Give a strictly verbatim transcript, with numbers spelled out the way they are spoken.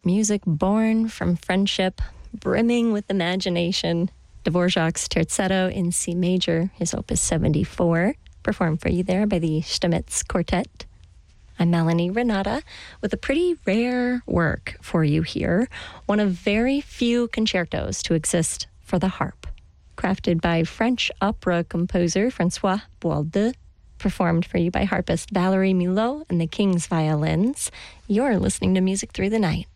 Music born from friendship, brimming with imagination. Dvorak's Terzetto in C major, his opus seventy-four, performed for you there by the Stamitz Quartet. I'm Melanie Renata with a pretty rare work for you here, one of very few concertos to exist for the harp. Crafted by French opera composer Francois Boaldeux, performed for you by harpist Valerie Milot and the King's Violins. You're listening to Music Through the Night.